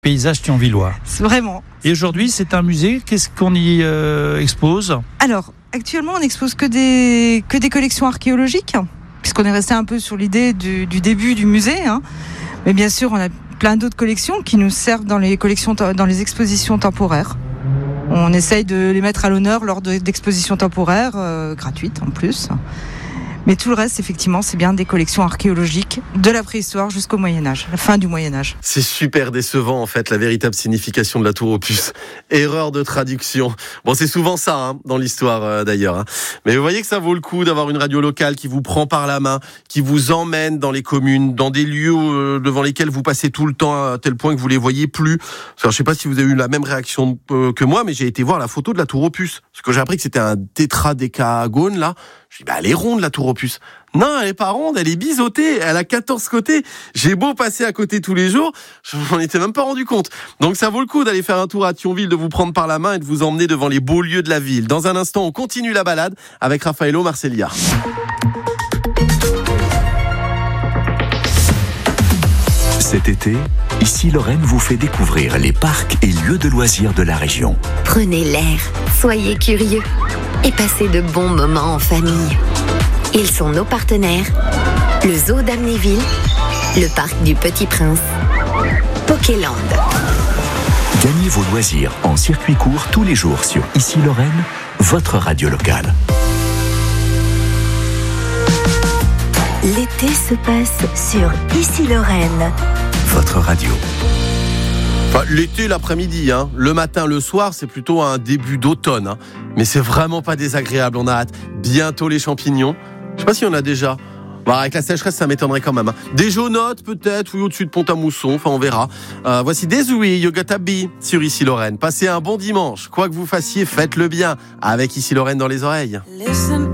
Paysage thionvillois. Vraiment. Et aujourd'hui, c'est un musée. Qu'est-ce qu'on y expose ? Alors, actuellement, on n'expose que des collections archéologiques, puisqu'on est resté un peu sur l'idée du début du musée. Mais bien sûr, on a plein d'autres collections qui nous servent dans les expositions temporaires. On essaye de les mettre à l'honneur lors d'expositions temporaires, gratuites en plus. Mais tout le reste, effectivement, c'est bien des collections archéologiques de la préhistoire jusqu'au Moyen-Âge, la fin du Moyen-Âge. C'est super décevant, en fait, la véritable signification de la tour aux puces. Erreur de traduction. Bon, c'est souvent ça, dans l'histoire, d'ailleurs. Mais vous voyez que ça vaut le coup d'avoir une radio locale qui vous prend par la main, qui vous emmène dans les communes, dans des lieux devant lesquels vous passez tout le temps, à tel point que vous les voyez plus. Alors, je sais pas si vous avez eu la même réaction que moi, mais j'ai été voir la photo de la tour aux puces. Parce que j'ai appris que c'était un tétradécahagone, là. Je dis, elle est ronde, la tour aux puces. Non, elle est pas ronde, elle est biseautée, elle a 14 côtés. J'ai beau passer à côté tous les jours, je m'en étais même pas rendu compte. Donc ça vaut le coup d'aller faire un tour à Thionville, de vous prendre par la main et de vous emmener devant les beaux lieux de la ville. Dans un instant, on continue la balade avec Raffaello Marcellia. Cet été, Ici Lorraine vous fait découvrir les parcs et lieux de loisirs de la région. Prenez l'air, soyez curieux et passez de bons moments en famille. Ils sont nos partenaires, le Zoo d'Amnéville, le Parc du Petit Prince, Pokéland. Gagnez vos loisirs en circuit court tous les jours sur Ici Lorraine, votre radio locale. L'été se passe sur Ici Lorraine. Votre radio. Enfin, l'été, l'après-midi, le matin, le soir, c'est plutôt un début d'automne. Mais c'est vraiment pas désagréable, on a hâte. Bientôt les champignons. Je sais pas si on a déjà. Avec la sécheresse, ça m'étonnerait quand même. Des jaunottes, peut-être, oui, au-dessus de Pont-à-Mousson, enfin on verra. Voici Desouis, You Gotta Be sur Ici Lorraine. Passez un bon dimanche. Quoi que vous fassiez, faites-le bien. Avec Ici Lorraine dans les oreilles.